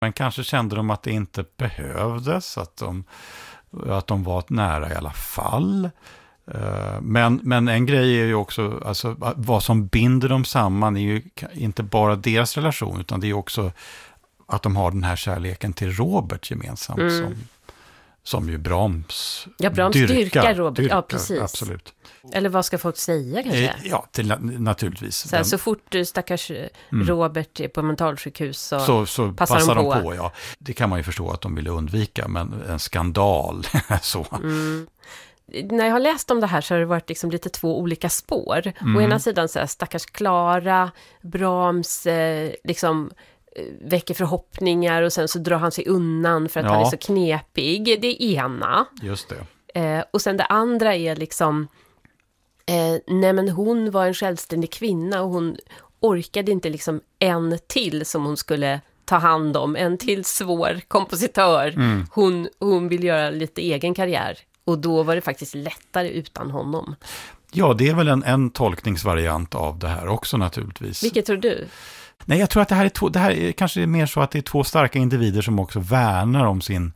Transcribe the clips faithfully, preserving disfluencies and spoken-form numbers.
Men kanske kände de att det inte behövdes, att de, att de var nära i alla fall. Men, men en grej är ju också, alltså, vad som binder dem samman är ju inte bara deras relation, utan det är också att de har den här kärleken till Robert gemensamt, mm. som, som ju Brahms Ja, Brahms dyrkar, dyrkar Robert, dyrkar, ja precis. Absolut. Eller vad ska folk säga kanske? Ja, till, naturligtvis. Så, här, så fort stackars mm. Robert är på mentalsjukhus så, så, så passar, passar de på. De på ja. Det kan man ju förstå att de ville undvika, men en skandal så. Mm. När jag har läst om det här så har det varit liksom lite två olika spår. Mm. Å ena sidan så här, stackars Klara, Brahms eh, liksom väcker förhoppningar och sen så drar han sig undan för att ja. han är så knepig. Det ena. Just det. Eh, och sen det andra är liksom eh, nej men hon var en självständig kvinna och hon orkade inte liksom en till som hon skulle ta hand om, en till svår kompositör. Mm. Hon, hon vill göra lite egen karriär och då var det faktiskt lättare utan honom. Ja, det är väl en, en tolkningsvariant av det här också naturligtvis. Vilket tror du? Nej, jag tror att det här är två, det här är kanske mer så att det är två starka individer som också värnar om sin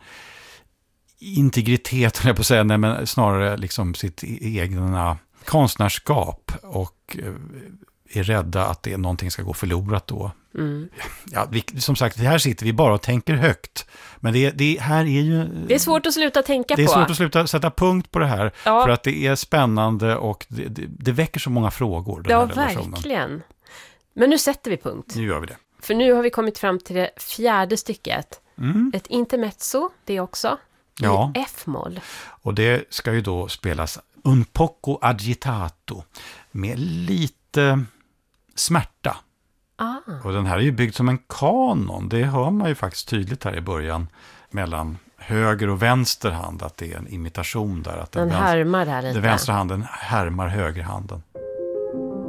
integritet, jag på att säga, nej, men snarare liksom sitt egna konstnärskap och är rädda att det är någonting ska gå förlorat då. Mm. Ja, vi, som sagt, här sitter vi bara och tänker högt. Men det, det här är ju... Det är svårt att sluta tänka på. Det är på. svårt att sluta sätta punkt på det här. Ja. För att det är spännande och det, det, det väcker så många frågor. Den ja, här verkligen. Men nu sätter vi punkt. Nu gör vi det. För nu har vi kommit fram till det fjärde stycket. Mm. Ett intermezzo, det också. Ja. I F-moll. Och det ska ju då spelas un poco agitato. Med lite smärta. Ah. Och den här är ju byggd som en kanon. Det hör man ju faktiskt tydligt här i början. Mellan höger och vänster hand. Att det är en imitation där. Att den, den härmar här lite. Den vänstra handen härmar högerhanden.